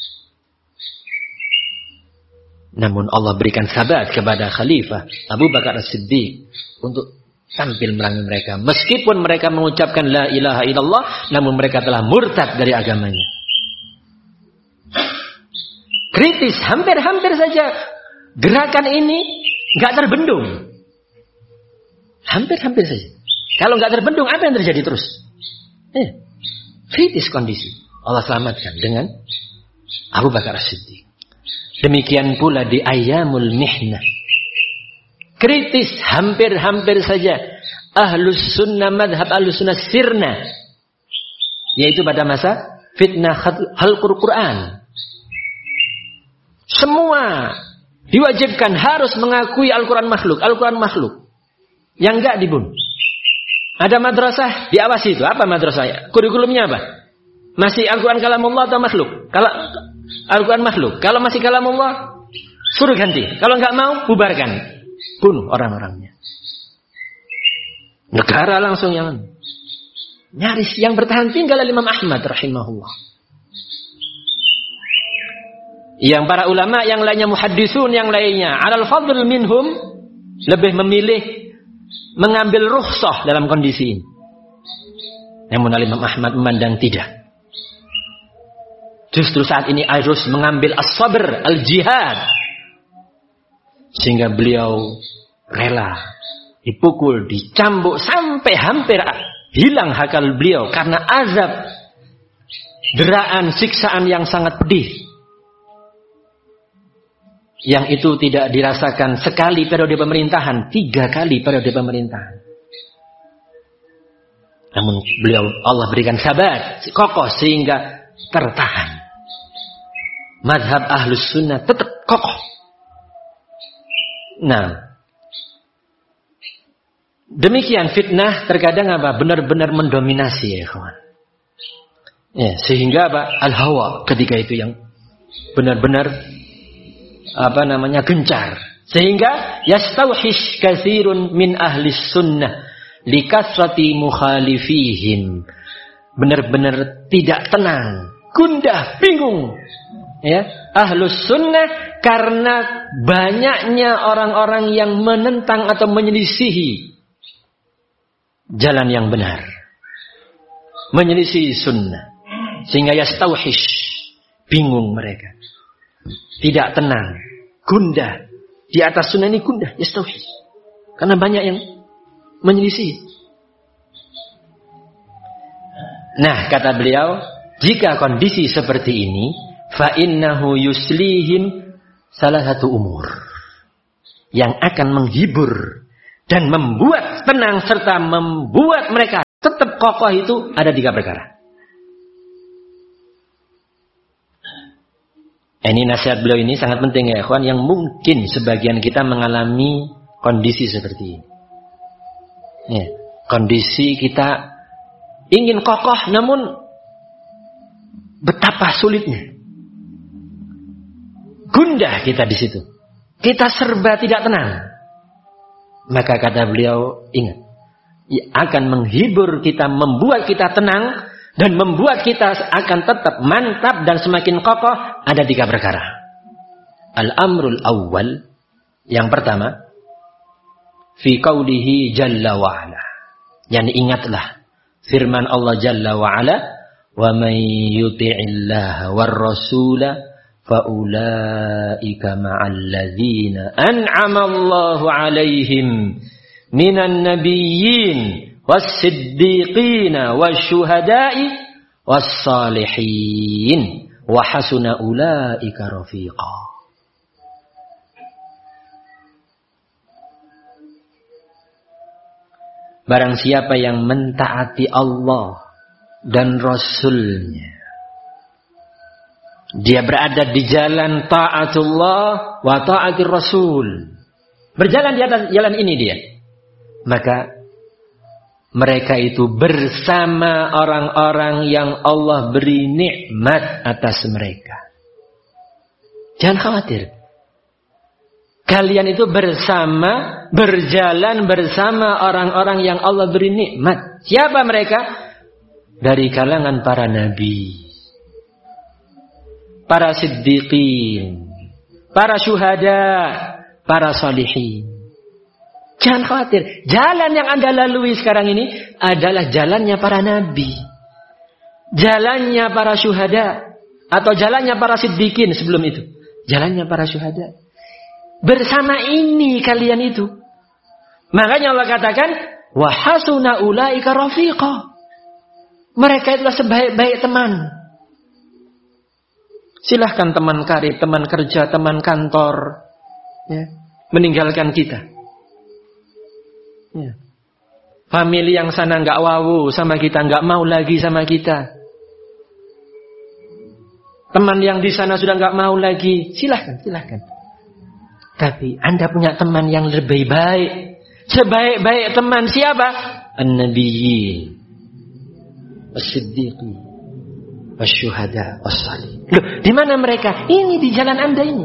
Speaker 2: Namun Allah berikan sabat kepada Khalifah Abu Bakar As-Siddiq untuk tampil memerangi mereka. Meskipun mereka mengucapkan la ilaha illallah, namun mereka telah murtad dari agamanya. Kritis, hampir-hampir saja gerakan ini nggak terbendung. Hampir-hampir saja. Kalau nggak terbendung, apa yang terjadi terus? Eh, kritis kondisi. Allah selamatkan dengan Abu Bakar As-Siddiq. Demikian pula di ayyamul mihnah. Kritis, hampir-hampir saja Ahlus Sunnah, madhab Ahlus Sunnah sirna, yaitu pada masa fitnah khalqul Quran. Semua diwajibkan harus mengakui Al-Quran makhluk, Al-Quran makhluk. Yang enggak dibunuh. Ada madrasah, diawasi itu. Apa madrasahnya? Kurikulumnya apa? Masih Al-Quran kalamullah atau makhluk? Kalau Al-Quran makhluk, kalau masih kalamullah, suruh ganti. Kalau enggak mau, bubarkan. Bunuh orang-orangnya. Negara langsung yang nyaris yang bertahan tinggal Imam Ahmad rahimahullah. Yang para ulama yang lainnya, muhaddisun yang lainnya, alal fadl minhum, lebih memilih mengambil rukhsah dalam kondisi ini. Namun Imam Ahmad memandang tidak. Justru saat ini harus mengambil as-sabr, al-jihad. Sehingga beliau rela dipukul, dicambuk sampai hampir hilang akal beliau karena azab, deraan, siksaan yang sangat pedih. Yang itu tidak dirasakan sekali periode pemerintahan, tiga kali periode pemerintahan. Namun beliau, Allah berikan sabat, kokoh sehingga tertahan. Madhab Ahlus Sunnah tetap kokoh. Nah, demikian fitnah terkadang apa? Benar-benar mendominasi ya kawan. Ya, sehingga apa? Al-hawa ketika itu yang benar-benar apa namanya gencar, sehingga yastauhish katsirun min ahli sunnah likasrati mukhalifihim, benar-benar tidak tenang, gundah, bingung ya ahlus sunnah karena banyaknya orang-orang yang menentang atau menyelisihi jalan yang benar, menyelisihi sunnah, sehingga yastauhish, bingung mereka, tidak tenang, gundah. Di atas sunnah ini gundah, yastauhish. Karena banyak yang menyelisih. Nah, kata beliau, jika kondisi seperti ini, fa innahu yuslihim salah satu umur yang akan menghibur dan membuat tenang serta membuat mereka tetap kokoh itu ada tiga perkara. Ini nasihat beliau ini sangat penting ya ikhwan, yang mungkin sebagian kita mengalami kondisi seperti ini. Ya, kondisi kita ingin kokoh namun betapa sulitnya. Gundah kita di situ. Kita serba tidak tenang. Maka kata beliau, ingat, akan menghibur kita, membuat kita tenang dan membuat kita akan tetap mantap dan semakin kokoh ada tiga perkara. Al-amrul awwal, yang pertama, fi qawlihi jalla wa ala. Yani ingatlah firman Allah jalla wa ala, wa man yuti'illaha war rasula fa ulaika ma'al ladzina an'ama Allahu 'alaihim minan nabiyyin was-siddiqin wasyuhada'i was-salihin wa hasuna ulaika rafiqa. Barang siapa yang mentaati Allah dan Rasulnya, dia berada di jalan ta'atullah wa ta'atir Rasul, berjalan di atas jalan ini dia, maka mereka itu bersama orang-orang yang Allah beri nikmat atas mereka. Jangan khawatir. Kalian itu bersama, berjalan bersama orang-orang yang Allah beri nikmat. Siapa mereka? Dari kalangan para nabi, para siddiqin, para syuhada, para salihin. Jangan khawatir. Jalan yang Anda lalui sekarang ini adalah jalannya para nabi, jalannya para syuhada, atau jalannya para siddiqin sebelum itu, jalannya para syuhada. Bersama ini kalian itu. Makanya Allah katakan, wa hasuna ulaika rafiqa. Mereka itulah sebaik-baik teman. Silahkan teman karib, teman kerja, teman kantor, ya, meninggalkan kita. Ya. Famili yang sana nggak wawu sama kita, nggak mau lagi sama kita. Teman yang di sana sudah nggak mau lagi, silahkan, silahkan. Tapi Anda punya teman yang lebih baik. Sebaik-baik teman siapa? An-nabiyyin, as-siddiqin, wasyuhada, was-salihin. Loh, di mana mereka? Ini di jalan Anda ini.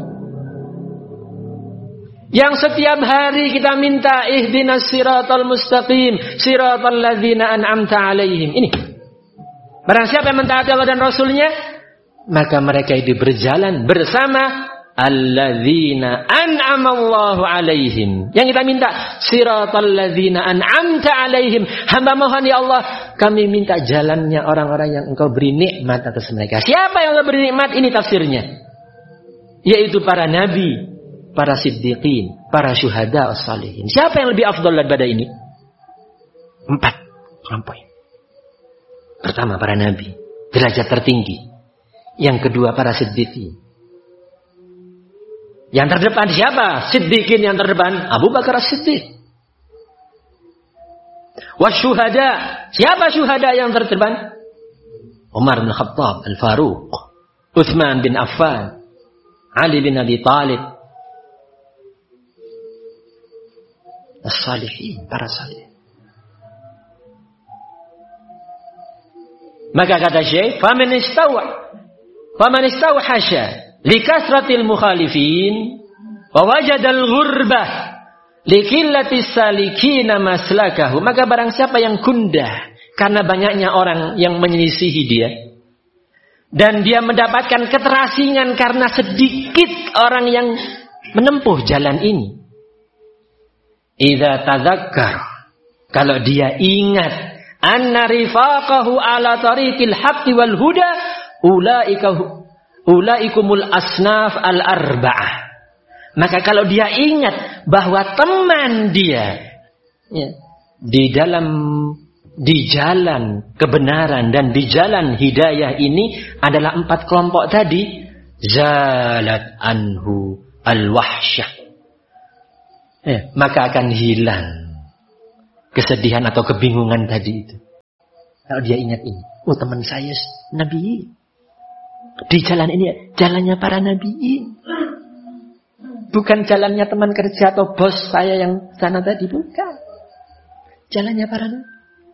Speaker 2: Yang setiap hari kita minta ihdinas siratal mustaqim, siratal ladzina an'amta 'alaihim. Ini. Barang siapa yang mentaati Allah dan Rasulnya, maka mereka itu berjalan bersama alladzina an'ama Allahu 'alaihim. Yang kita minta siratal ladzina an'amta 'alaihim. Hamba mohon ya Allah, kami minta jalannya orang-orang yang Engkau beri nikmat atas mereka. Siapa yang Allah beri nikmat? Ini tafsirnya. Yaitu para nabi, para siddiqin, para syuhada, as-salihin. Siapa yang lebih afdal daripada ini? Empat kelompok. Pertama para nabi, derajat tertinggi. Yang kedua para siddiqin. Yang terdepan siapa? Siddiqin yang terdepan, Abu Bakar As-Siddiq. Wasyuhada, siapa syuhada yang terdepan? Umar bin Khattab Al-Faruq, Utsman bin Affan, Ali bin Abi Thalib. As-salihin, para salih. Maka kata Syekh, faman istawa faman istawhasha likasratil mukhalifin wa wajadal ghurbah likillatis salikina maslakahu. Maka barang siapa yang gundah karena banyaknya orang yang menyelisihi dia, dan dia mendapatkan keterasingan karena sedikit orang yang menempuh jalan ini, idza tadzakkar, kalau dia ingat anna rifaqahu ala tariqil haqqi wal huda ulaika ulaikumul asnaf al arba'ah. Maka kalau dia ingat bahwa teman dia ya, di dalam di jalan kebenaran dan di jalan hidayah ini adalah empat kelompok tadi, zalat anhu al wahsyah, ya, maka akan hilang kesedihan atau kebingungan tadi itu. Kalau dia ingat ini, oh teman saya nabi, di jalan ini jalannya para nabiin, bukan jalannya teman kerja atau bos saya yang sana tadi, bukan. Jalannya para nabi.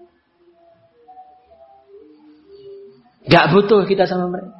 Speaker 2: Gak butuh kita sama mereka.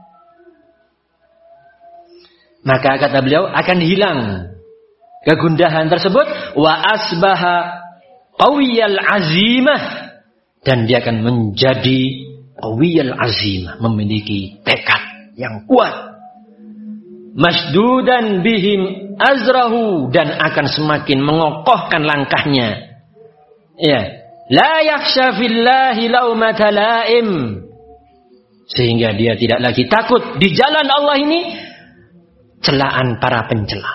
Speaker 2: Maka kata beliau akan hilang kegundahan tersebut, wa asbaha qawiyal azimah, dan dia akan menjadi qawiyal azimah, memiliki tekad yang kuat. masdudan bihim azrahu, dan akan semakin mengokohkan langkahnya. Ya, la yakhsha fillahi laumata laim, sehingga dia tidak lagi takut di jalan Allah ini celaan para pencela.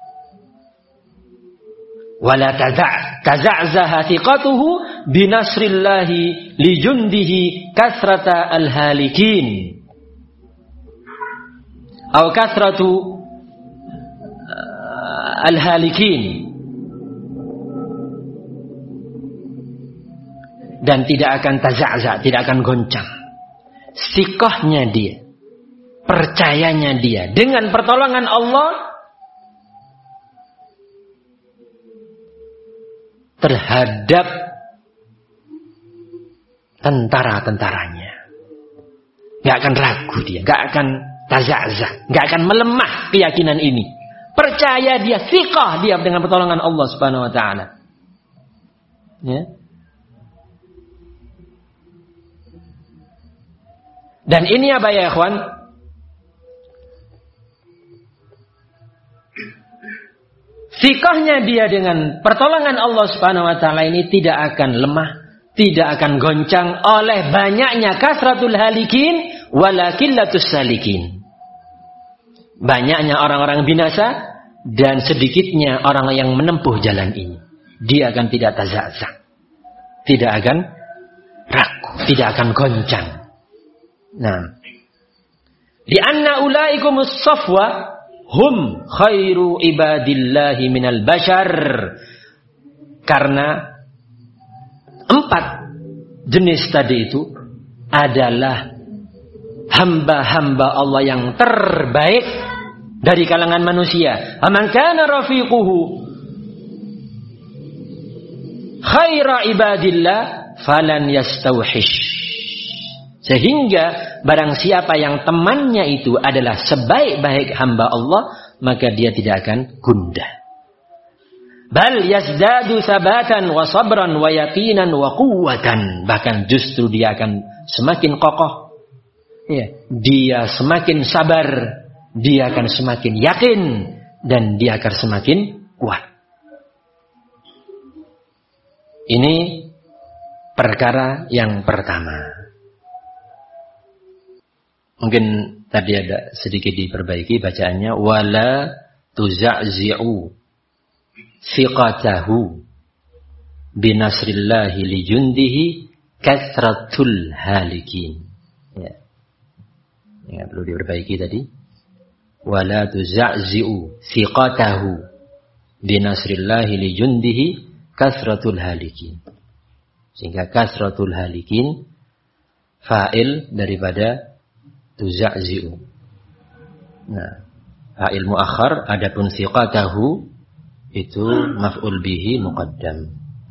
Speaker 2: Wala taza'zaha thiqatuhu binasrillahi lijundihi kasrata alhalikin, atau kasratu alhalikin, dan tidak akan taza'za, tidak akan goncang sikohnya dia, percayanya dia dengan pertolongan Allah terhadap tentara-tentaranya. Gak akan ragu dia, gak akan taza'za, gak akan melemah keyakinan ini. Percaya dia, thiqah dia dengan pertolongan Allah Subhanahu wa taala. Ya. Dan ini apa ya ikhwan? Fikahnya dia dengan pertolongan Allah Subhanahu wa taala ini tidak akan lemah, tidak akan goncang oleh banyaknya kasratul halikin wala qillatus salikin. Banyaknya orang-orang binasa dan sedikitnya orang yang menempuh jalan ini. Dia akan tidak taza'za, tidak akan ragu, tidak akan goncang. Nah, di anna ulaikumus safwa hum khairu ibadillahi minal bashar, karena empat jenis tadi itu adalah hamba-hamba Allah yang terbaik dari kalangan manusia. Aman kana rafiquhu khaira ibadillah falan yastauhish, sehingga barang siapa yang temannya itu adalah sebaik-baik hamba Allah, maka dia tidak akan gundah. Bal yazdadu sabatan wa sabran wa yaqinan wa quwwatan, bahkan justru dia akan semakin kokoh. Ya, dia semakin sabar, dia akan semakin yakin, dan dia akan semakin kuat. Ini perkara yang pertama. Mungkin tadi ada sedikit diperbaiki bacaannya. Wala tuza'zi'u thiqatahu binasrillahi lijundihi kathratul halikin. Ya. Ya, perlu diperbaiki tadi. Wala tuza'zi'u thiqatahu binasrillahi lijundihi kathratul halikin. Sehingga kathratul halikin fa'il daripada tuza'zi'u. Nah, fa'il muakhar, adapun thiqatahu itu maf'ul bihi muqaddam.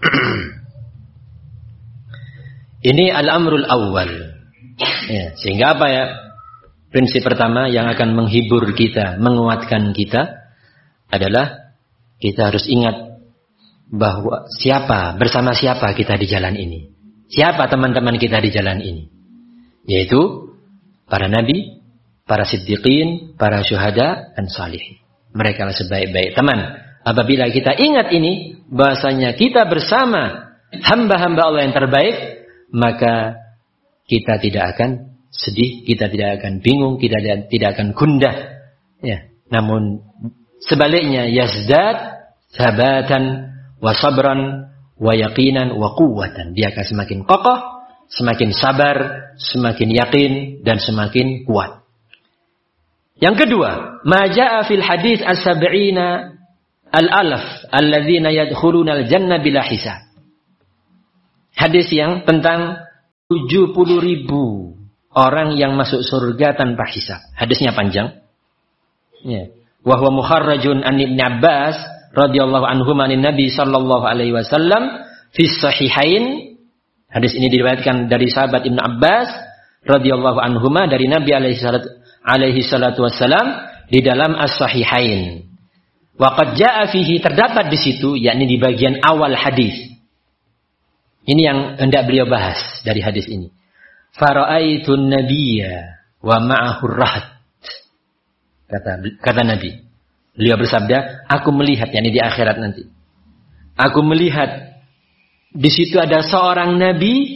Speaker 2: Ini al-amrul awwal. Ya, sehingga apa ya? Prinsip pertama yang akan menghibur kita, menguatkan kita adalah kita harus ingat bahwa siapa, bersama siapa kita di jalan ini. Siapa teman-teman kita di jalan ini? Yaitu para nabi, para siddiqin, para syuhada, dan salihin. Mereka lah sebaik-baik teman. Apabila kita ingat ini, bahasanya kita bersama hamba-hamba Allah yang terbaik, maka kita tidak akan sedih, kita tidak akan bingung, kita tidak akan gundah. Ya. Namun sebaliknya, yazdad sabatan wa sabran wa yaqinan wa quwwatan. Dia akan semakin kokoh, semakin sabar, semakin yakin, dan semakin kuat. Yang kedua, ma jaa fil hadits as-sab'ina al-alaf alladzina yadkhuluna al-jannah bila hisab. Hadis yang tentang tujuh puluh ribu orang yang masuk surga tanpa hisab. Hadisnya panjang. Ya. Wa huwa mukharrajun an Ibnu Abbas radhiyallahu anhu manin Nabi sallallahu alaihi wasallam fi sahihain. Hadis ini diriwayatkan dari sahabat Ibnu Abbas radhiyallahu anhuma dari Nabi alaihi salatu, alaihi salatu wassalam di dalam as-sahihain. Wa qad jaa fihi, terdapat di situ, yakni di bagian awal hadis. Ini yang hendak beliau bahas dari hadis ini. Fara'aitun nabiyya wa ma'ahu rahat. Kata kata Nabi. Beliau bersabda, aku melihat, yakni di akhirat nanti. Aku melihat di situ ada seorang nabi